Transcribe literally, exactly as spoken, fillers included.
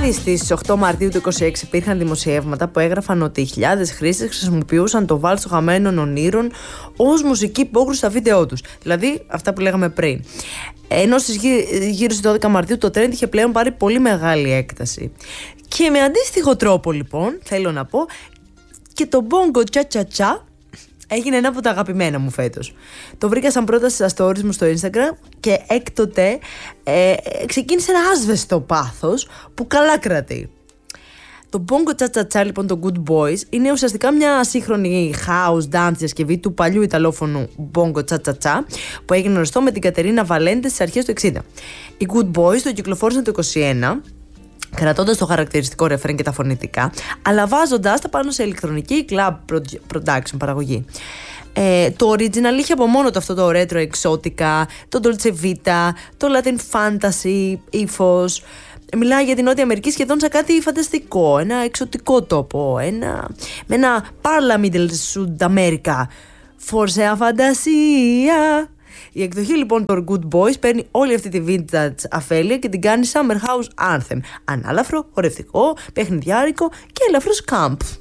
Ήδη στις οκτώ Μαρτίου του είκοσι έξι υπήρχαν δημοσιεύματα που έγραφαν ότι οι χιλιάδες χρήστες χρησιμοποιούσαν το βάλς των χαμένων ονείρων ως μουσική υπόκρουση στα βίντεό τους. Δηλαδή αυτά που λέγαμε πριν. Ενώ στις γύρω στις δώδεκα Μαρτίου το trend είχε πλέον πάρει πολύ μεγάλη έκταση. Και με αντίστοιχο τρόπο λοιπόν, θέλω να πω, και το Bongo Cha Cha Cha έγινε ένα από τα αγαπημένα μου φέτος. Το βρήκα σαν πρόταση στα stories μου στο Instagram και έκτοτε ε, ξεκίνησε ένα άσβεστο πάθος που καλά κρατεί. Το Bongo Cha Cha Cha, λοιπόν, το Good Boys, είναι ουσιαστικά μια σύγχρονη house dance διασκευή του παλιού ιταλόφωνου Bongo Cha Cha Cha που έγινε γνωστό με την Κατερίνα Βαλέντε στις αρχές του εξήντα. Οι Good Boys το κυκλοφόρησαν το είκοσι ένα, κρατώντας το χαρακτηριστικό ρεφρέν και τα φωνητικά, αλλά βάζοντας τα πάνω σε ηλεκτρονική club production παραγωγή. Ε, το original είχε από μόνο το αυτό το retro εξώτικα, το Dolce Vita, το Latin Fantasy ύφος. Μιλάει για την Νότια Αμερική σχεδόν σαν κάτι φανταστικό, ένα εξωτικό τόπο, ένα, με ένα Parla Middle Sud America, φορσέα φαντασία. Η εκδοχή λοιπόν των Good Boys παίρνει όλη αυτή τη vintage αφέλεια και την κάνει Summer House Anthem. Ανάλαφρο, χορευτικό, παιχνιδιάρικο και ελαφρώς camp.